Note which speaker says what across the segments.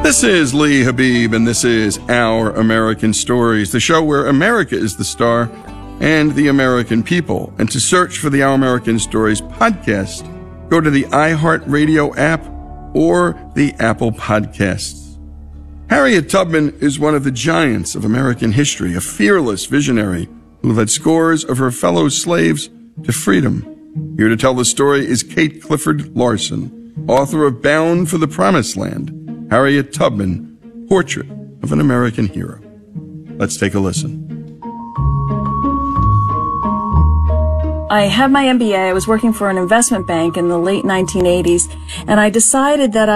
Speaker 1: This is Lee Habib, and this is Our American Stories, the show where America is the star and the American people. And to search for the Our American Stories podcast, go to the iHeartRadio app or the Apple Podcasts. Harriet Tubman is one of the giants of American history, a fearless visionary who led scores of her fellow slaves to freedom. Here to tell the story is Kate Clifford Larson, author of Bound for the Promised Land, Harriet Tubman, Portrait of an American Hero. Let's take a listen.
Speaker 2: I had my MBA. I was working for an investment bank in the late 1980s, and I decided that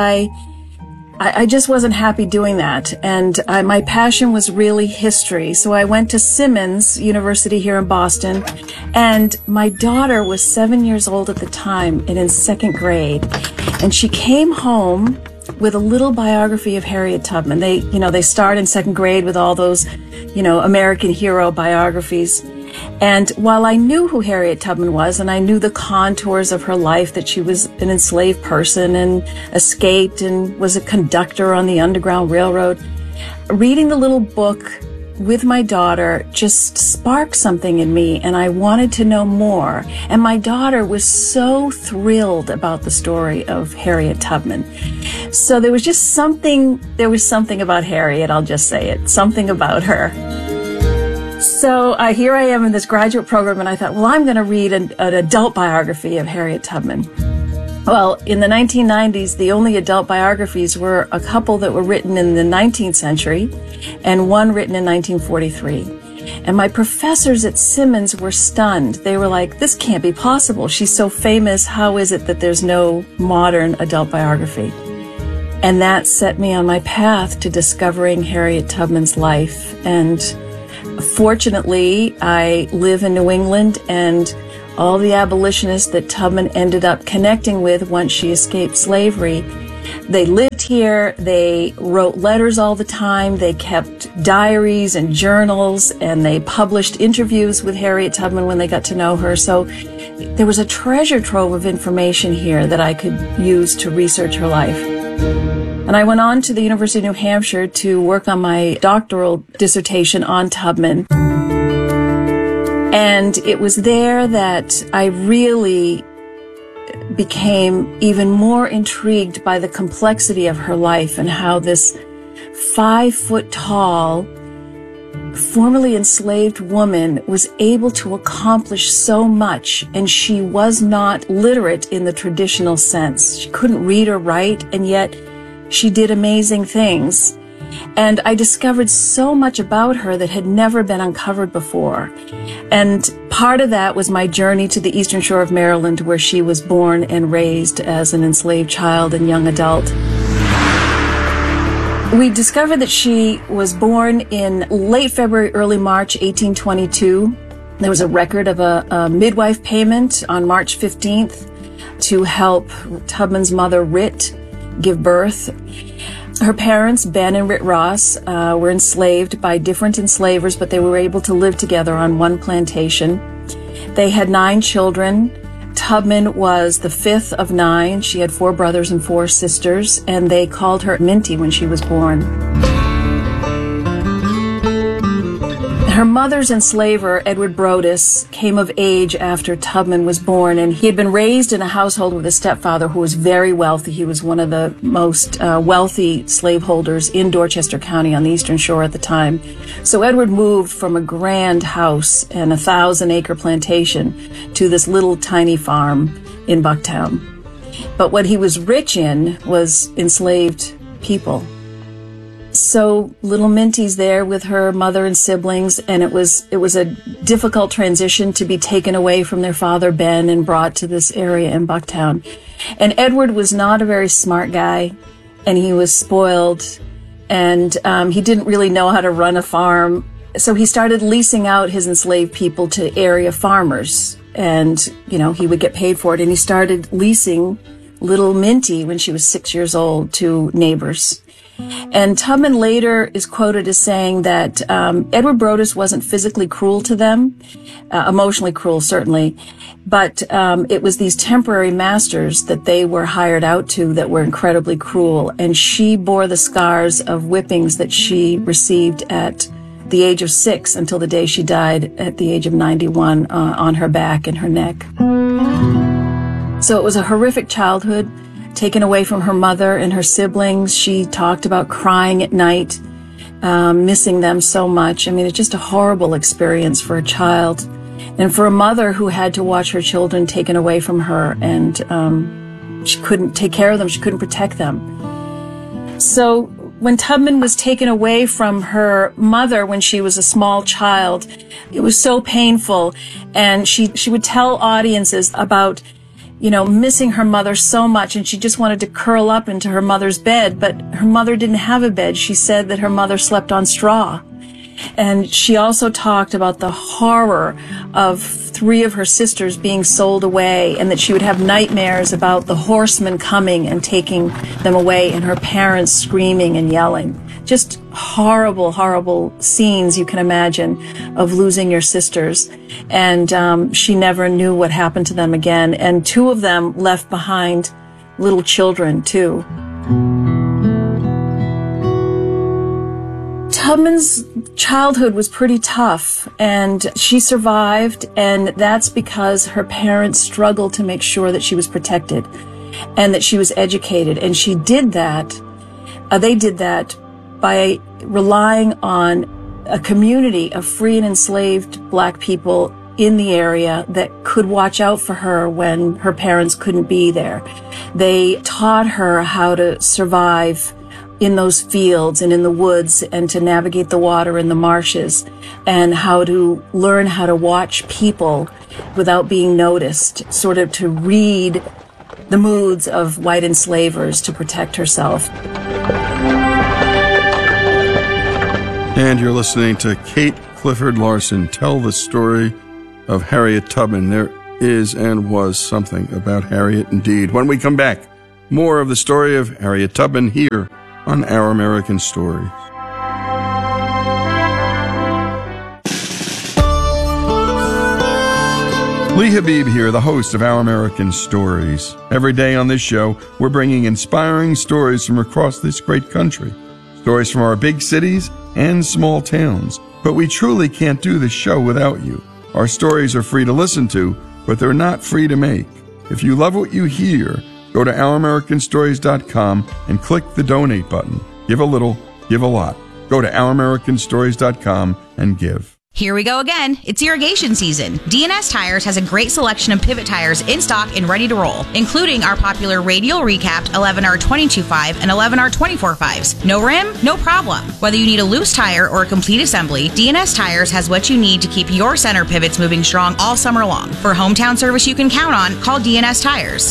Speaker 2: I just wasn't happy doing that. And my passion was really history. So I went to Simmons University here in Boston, and my daughter was 7 years old at the time and in second grade. And she came home with a little biography of Harriet Tubman. They start in second grade with all those, American hero biographies. And while I knew who Harriet Tubman was, and I knew the contours of her life, that she was an enslaved person and escaped and was a conductor on the Underground Railroad, reading the little book with my daughter just sparked something in me, and I wanted to know more. And my daughter was so thrilled about the story of Harriet Tubman. So there was something about Harriet, I'll just say it, something about her. So here I am in this graduate program, and I thought, well, I'm going to read an adult biography of Harriet Tubman. Well, in the 1990s, the only adult biographies were a couple that were written in the 19th century and one written in 1943. And my professors at Simmons were stunned. They were like, this can't be possible. She's so famous. How is it that there's no modern adult biography? And that set me on my path to discovering Harriet Tubman's life. And fortunately, I live in New England, and all the abolitionists that Tubman ended up connecting with once she escaped slavery, they lived here, they wrote letters all the time, they kept diaries and journals, and they published interviews with Harriet Tubman when they got to know her. So there was a treasure trove of information here that I could use to research her life. And I went on to the University of New Hampshire to work on my doctoral dissertation on Tubman. And it was there that I really became even more intrigued by the complexity of her life and how this 5-foot-tall, formerly enslaved woman was able to accomplish so much, and she was not literate in the traditional sense. She couldn't read or write, and yet she did amazing things. And I discovered so much about her that had never been uncovered before. And part of that was my journey to the Eastern Shore of Maryland, where she was born and raised as an enslaved child and young adult. We discovered that she was born in late February, early March, 1822. There was a record of a midwife payment on March 15th to help Tubman's mother, Rit, give birth. Her parents, Ben and Rit Ross, were enslaved by different enslavers, but they were able to live together on one plantation. They had 9 children. Tubman was the 5th of 9. She had 4 brothers and 4 sisters, and they called her Minty when she was born. Her mother's enslaver, Edward Brodess, came of age after Tubman was born, and he had been raised in a household with a stepfather who was very wealthy. He was one of the most wealthy slaveholders in Dorchester County on the Eastern Shore at the time. So Edward moved from a grand house and a 1,000-acre plantation to this little tiny farm in Bucktown. But what he was rich in was enslaved people. So little Minty's there with her mother and siblings, and it was a difficult transition to be taken away from their father, Ben, and brought to this area in Bucktown. And Edward was not a very smart guy, and he was spoiled, and he didn't really know how to run a farm. So he started leasing out his enslaved people to area farmers, and, he would get paid for it. And he started leasing little Minty when she was 6 years old to neighbors. And Tubman later is quoted as saying that Edward Brodus wasn't physically cruel to them, emotionally cruel certainly, but it was these temporary masters that they were hired out to that were incredibly cruel. And she bore the scars of whippings that she received at the age of 6 until the day she died at the age of 91 on her back and her neck. So it was a horrific childhood, taken away from her mother and her siblings. She talked about crying at night, missing them so much. I mean, it's just a horrible experience for a child and for a mother who had to watch her children taken away from her, and she couldn't take care of them. She couldn't protect them. So when Tubman was taken away from her mother when she was a small child, it was so painful. And she would tell audiences about, missing her mother so much, and she just wanted to curl up into her mother's bed, but her mother didn't have a bed. She said that her mother slept on straw. And she also talked about the horror of 3 of her sisters being sold away, and that she would have nightmares about the horsemen coming and taking them away, and her parents screaming and yelling. Just horrible, horrible scenes you can imagine of losing your sisters. And she never knew what happened to them again. And 2 of them left behind little children, too. Tubman's childhood was pretty tough, and she survived, and that's because her parents struggled to make sure that she was protected and that she was educated. And she did that. They did that by relying on a community of free and enslaved Black people in the area that could watch out for her when her parents couldn't be there. They taught her how to survive in those fields and in the woods, and to navigate the water in the marshes, and how to learn how to watch people without being noticed, sort of to read the moods of white enslavers to protect herself.
Speaker 1: And you're listening to Kate Clifford Larson tell the story of Harriet Tubman. There is and was something about Harriet indeed. When we come back, more of the story of Harriet Tubman here on Our American Stories. Lee Habib here, the host of Our American Stories. Every day on this show, we're bringing inspiring stories from across this great country. Stories from our big cities and small towns. But we truly can't do this show without you. Our stories are free to listen to, but they're not free to make. If you love what you hear, go to OurAmericanStories.com and click the donate button. Give a little, give a lot. Go to OurAmericanStories.com and give.
Speaker 3: Here we go again. It's irrigation season. D&S Tires has a great selection of pivot tires in stock and ready to roll, including our popular radial recapped 11R22.5 and 11R24.5s. No rim? No problem. Whether you need a loose tire or a complete assembly, D&S Tires has what you need to keep your center pivots moving strong all summer long. For hometown service you can count on, call D&S Tires.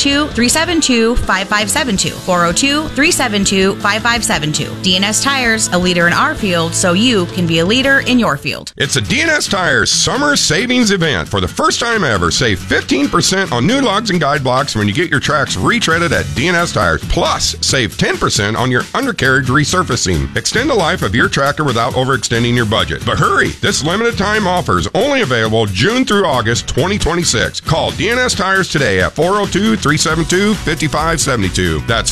Speaker 3: 402-372-5572. 402-372-5572. D&S Tires, a leader in our field, so you can be a leader in your field.
Speaker 4: It's a D&S Tires summer savings event. For the first time ever, save 15% on new lugs and guide blocks when you get your tracks retreaded at D&S Tires. Plus, save 10% on your undercarriage resurfacing. Extend the life of your tractor without overextending your budget. But hurry, this limited time offer is only available June through August 2026. Call D&S Tires today at 402-372-5572. That's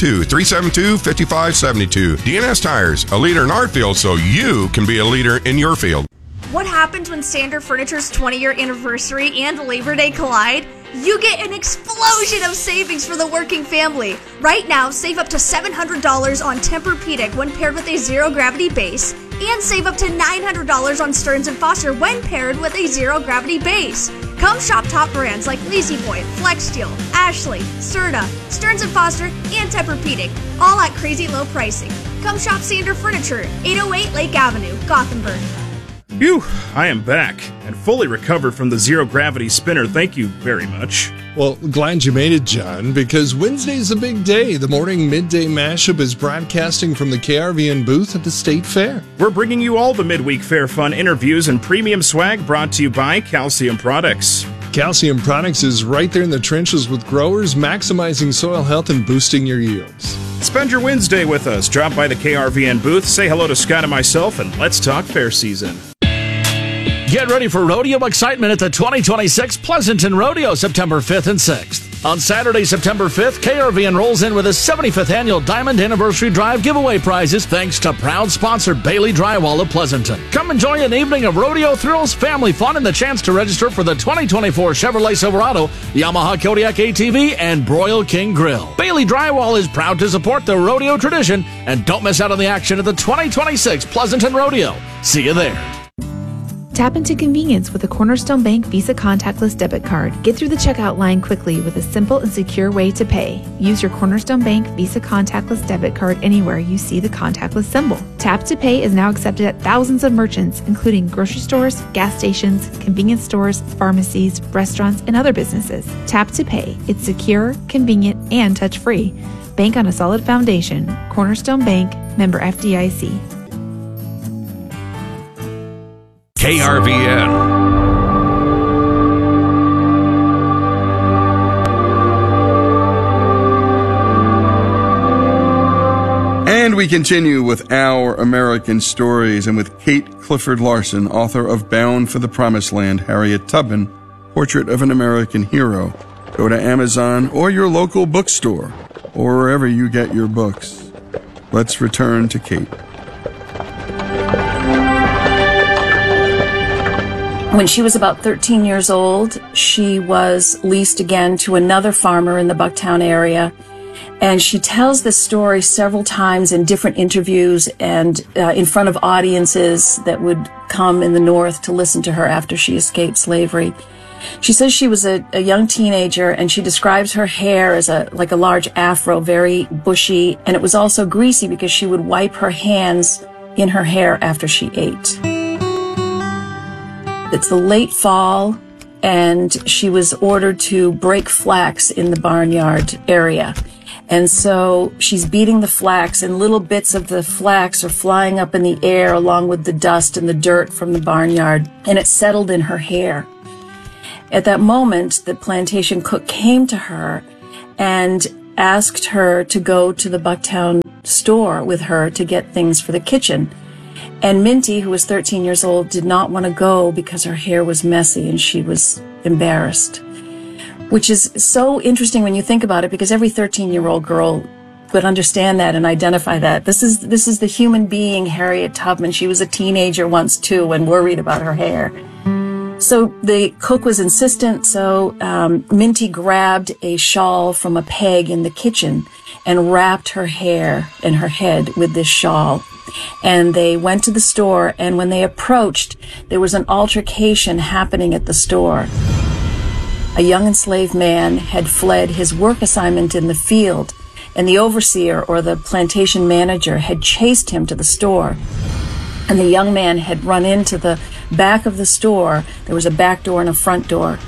Speaker 4: 402-372-5572. D&S Tires, a leader in our field so you can be a leader in your field.
Speaker 5: What happens when Standard Furniture's 20-year anniversary and Labor Day collide? You get an explosion of savings for the working family. Right now, save up to $700 on Tempur-Pedic when paired with a zero-gravity base, and save up to $900 on Stearns & Foster when paired with a zero-gravity base. Come shop top brands like La-Z-Boy, Flexsteel, Ashley, Serta, Stearns & Foster, and Tempur-Pedic, all at crazy low pricing. Come shop Standard Furniture, 808 Lake Avenue, Gothenburg.
Speaker 6: Phew, I am back and fully recovered from the zero-gravity spinner. Thank you very much.
Speaker 7: Well, glad you made it, John, because Wednesday's a big day. The morning midday mashup is broadcasting from the KRVN booth at the State Fair.
Speaker 6: We're bringing you all the midweek fair fun interviews and premium swag brought to you by Calcium Products.
Speaker 7: Calcium Products is right there in the trenches with growers, maximizing soil health and boosting your yields.
Speaker 6: Spend your Wednesday with us. Drop by the KRVN booth, say hello to Scott and myself, and let's talk fair season.
Speaker 8: Get ready for rodeo excitement at the 2026 Pleasanton Rodeo, September 5th and 6th. On Saturday, September 5th, KRVN rolls in with a 75th annual Diamond Anniversary Drive giveaway prizes thanks to proud sponsor Bailey Drywall of Pleasanton. Come enjoy an evening of rodeo thrills, family fun, and the chance to register for the 2024 Chevrolet Silverado, Yamaha Kodiak ATV, and Broil King Grill. Bailey Drywall is proud to support the rodeo tradition, and don't miss out on the action at the 2026 Pleasanton Rodeo. See you there.
Speaker 9: Tap into convenience with a Cornerstone Bank Visa contactless debit card. Get through the checkout line quickly with a simple and secure way to pay. Use your Cornerstone Bank Visa contactless debit card anywhere you see the contactless symbol. Tap to Pay is now accepted at thousands of merchants, including grocery stores, gas stations, convenience stores, pharmacies, restaurants, and other businesses. Tap to Pay. It's secure, convenient, and touch-free. Bank on a solid foundation. Cornerstone Bank, member FDIC.
Speaker 10: KRVN.
Speaker 1: And we continue with Our American Stories and with Kate Clifford Larson, author of Bound for the Promised Land, Harriet Tubman, Portrait of an American Hero. Go to Amazon or your local bookstore or wherever you get your books. Let's return to Kate.
Speaker 2: When she was about 13 years old, she was leased again to another farmer in the Bucktown area. And she tells this story several times in different interviews and in front of audiences that would come in the North to listen to her after she escaped slavery. She says she was a young teenager, and she describes her hair as like a large afro, very bushy, and it was also greasy because she would wipe her hands in her hair after she ate. It's the late fall, and she was ordered to break flax in the barnyard area. And so she's beating the flax, and little bits of the flax are flying up in the air along with the dust and the dirt from the barnyard, and it settled in her hair. At that moment, the plantation cook came to her and asked her to go to the Bucktown store with her to get things for the kitchen. And Minty, who was 13 years old, did not want to go because her hair was messy and she was embarrassed. Which is so interesting when you think about it, because every 13-year-old girl would understand that and identify that. This is the human being, Harriet Tubman. She was a teenager once, too, and worried about her hair. So the cook was insistent, so Minty grabbed a shawl from a peg in the kitchen and wrapped her hair and her head with this shawl. And they went to the store, and when they approached, there was an altercation happening at the store. A young enslaved man had fled his work assignment in the field, and the overseer, or the plantation manager, had chased him to the store. And the young man had run into the back of the store. There was a back door and a front door.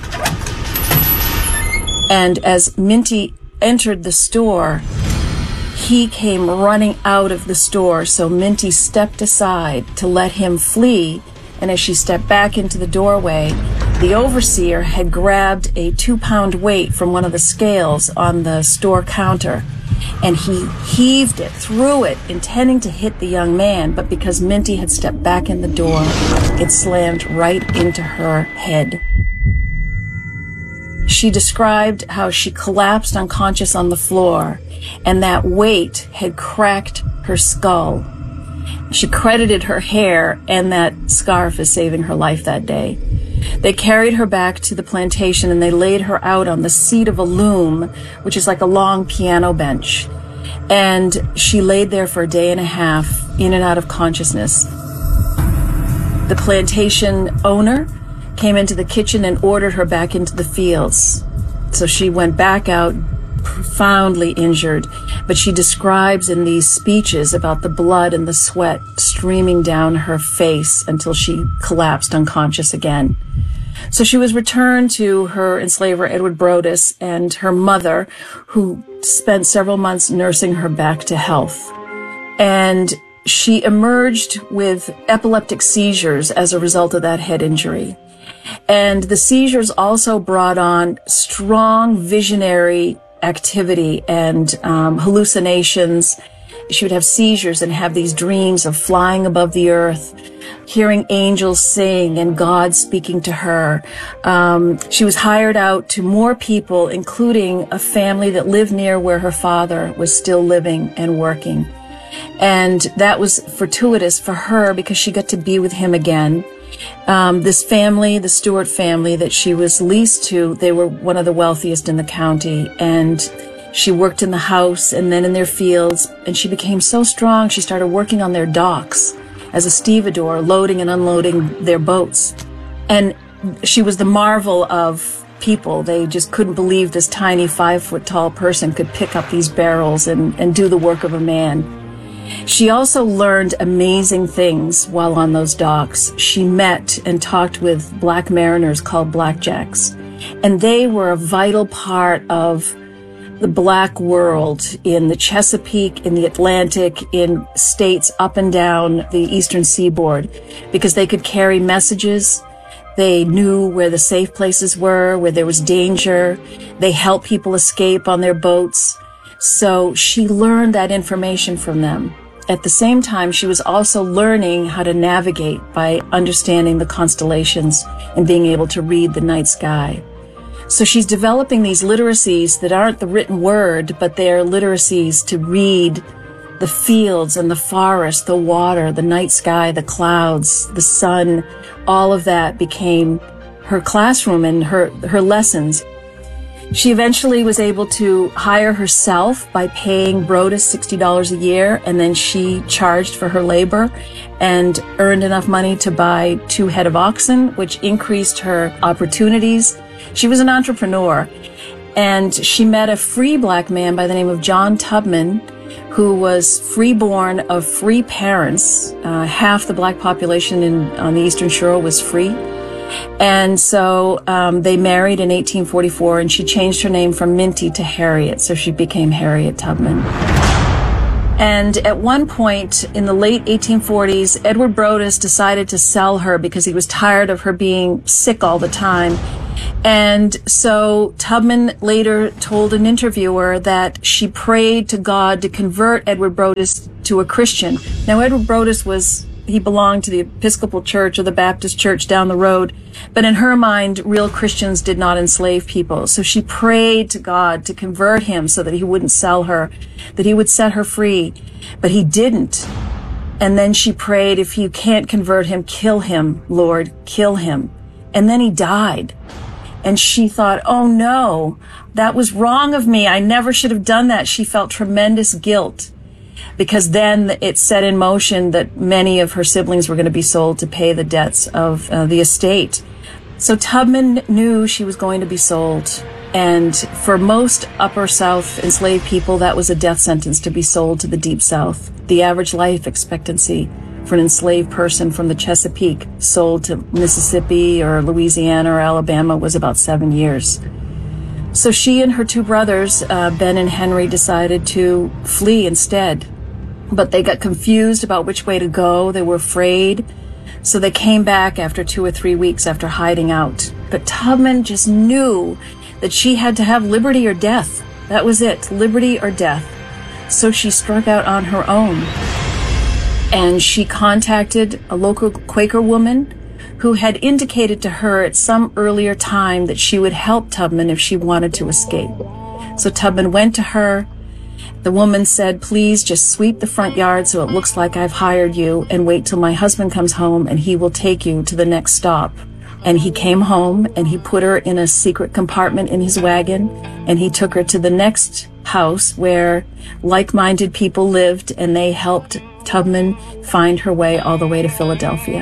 Speaker 2: And as Minty entered the store, he came running out of the store, so Minty stepped aside to let him flee, and as she stepped back into the doorway, the overseer had grabbed a 2-pound weight from one of the scales on the store counter, and he heaved it, threw it, intending to hit the young man, but because Minty had stepped back in the door, it slammed right into her head. She described how she collapsed unconscious on the floor, and that weight had cracked her skull. She credited her hair and that scarf as saving her life that day. They carried her back to the plantation, and they laid her out on the seat of a loom, which is like a long piano bench. And she laid there for a day and a half, in and out of consciousness. The plantation owner came into the kitchen and ordered her back into the fields. So she went back out, profoundly injured, but she describes in these speeches about the blood and the sweat streaming down her face until she collapsed unconscious again. So she was returned to her enslaver, Edward Brodess, and her mother, who spent several months nursing her back to health. And she emerged with epileptic seizures as a result of that head injury. And the seizures also brought on strong visionary activity and hallucinations. She would have seizures and have these dreams of flying above the earth, hearing angels sing and God speaking to her. She was hired out to more people, including a family that lived near where her father was still living and working. And that was fortuitous for her because she got to be with him again. This family, the Stewart family that she was leased to, they were one of the wealthiest in the county, and she worked in the house and then in their fields, and she became so strong she started working on their docks as a stevedore, loading and unloading their boats. And she was the marvel of people. They just couldn't believe this tiny 5-foot-tall person could pick up these barrels and do the work of a man. She also learned amazing things while on those docks. She met and talked with black mariners called blackjacks, and they were a vital part of the black world in the Chesapeake, in the Atlantic, in states up and down the eastern seaboard, because they could carry messages. They knew where the safe places were, where there was danger. They helped people escape on their boats. So she learned that information from them. At the same time, she was also learning how to navigate by understanding the constellations and being able to read the night sky. So she's developing these literacies that aren't the written word, but they're literacies to read the fields and the forest, the water, the night sky, the clouds, the sun. All of that became her classroom and her lessons. She eventually was able to hire herself by paying Brodess $60 a year, and then she charged for her labor and earned enough money to buy 2 head of oxen, which increased her opportunities. She was an entrepreneur, and she met a free black man by the name of John Tubman, who was freeborn of free parents. Half the black population on the Eastern Shore was free. And so they married in 1844, and she changed her name from Minty to Harriet, so she became Harriet Tubman. And at one point in the late 1840s, Edward Brodess decided to sell her because he was tired of her being sick all the time. And so Tubman later told an interviewer that she prayed to God to convert Edward Brodess to a Christian. Now, Edward Brodess he belonged to the Episcopal Church or the Baptist Church down the road, but in her mind, real Christians did not enslave people. So she prayed to God to convert him so that he wouldn't sell her, that he would set her free, but he didn't. And then she prayed, if you can't convert him, kill him, Lord, kill him. And then he died. And she thought, oh no, that was wrong of me. I never should have done that. She felt tremendous guilt, because then it set in motion that many of her siblings were going to be sold to pay the debts of the estate. So Tubman knew she was going to be sold. And for most Upper South enslaved people, that was a death sentence, to be sold to the Deep South. The average life expectancy for an enslaved person from the Chesapeake sold to Mississippi or Louisiana or Alabama was about 7 years. So she and her 2 brothers, Ben and Henry, decided to flee instead. But they got confused about which way to go. They were afraid. So they came back after 2 or 3 weeks after hiding out. But Tubman just knew that she had to have liberty or death. That was it, liberty or death. So she struck out on her own. And she contacted a local Quaker woman who had indicated to her at some earlier time that she would help Tubman if she wanted to escape. So Tubman went to her. The woman said, please just sweep the front yard so it looks like I've hired you, and wait till my husband comes home and he will take you to the next stop. And he came home and he put her in a secret compartment in his wagon, and he took her to the next house where like-minded people lived, and they helped Tubman find her way all the way to Philadelphia.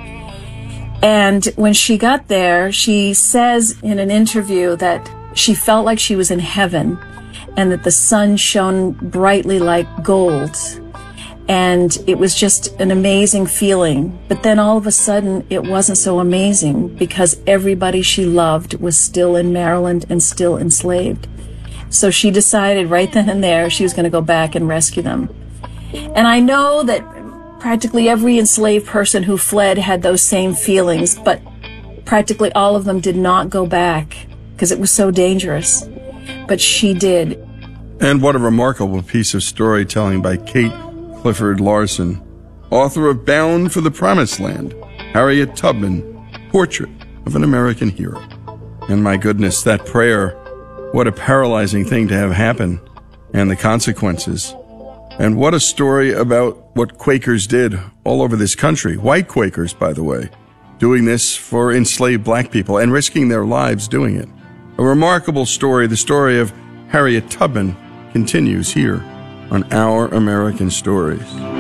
Speaker 2: And when she got there, she says in an interview that she felt like she was in heaven, and that the sun shone brightly like gold. And it was just an amazing feeling. But then all of a sudden, it wasn't so amazing, because everybody she loved was still in Maryland and still enslaved. So she decided right then and there she was going to go back and rescue them. And I know that practically every enslaved person who fled had those same feelings, but practically all of them did not go back because it was so dangerous. But she did.
Speaker 1: And what a remarkable piece of storytelling by Kate Clifford Larson, author of Bound for the Promised Land, Harriet Tubman, Portrait of an American Hero. And my goodness, that prayer, what a paralyzing thing to have happen, and the consequences. And what a story about what Quakers did all over this country, white Quakers, by the way, doing this for enslaved black people and risking their lives doing it. A remarkable story, the story of Harriet Tubman, continues here on Our American Stories.